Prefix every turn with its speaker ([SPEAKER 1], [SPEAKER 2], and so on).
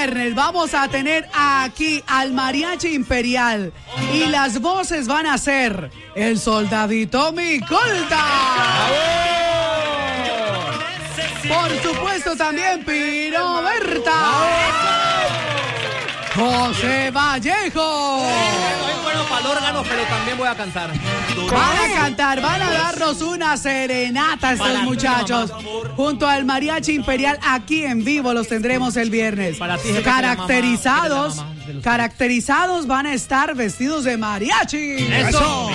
[SPEAKER 1] viernes vamos a tener aquí al Mariachi Imperial y las voces van a ser el Soldadito Micolta. Por supuesto también Pino Berta. José Vallejo.
[SPEAKER 2] Soy bueno para el órgano, pero también voy a cantar.
[SPEAKER 1] Van a darnos una serenata estos muchachos. Junto al Mariachi Imperial, aquí en vivo los tendremos el viernes. Caracterizados van a estar vestidos de mariachi.
[SPEAKER 2] ¡Eso!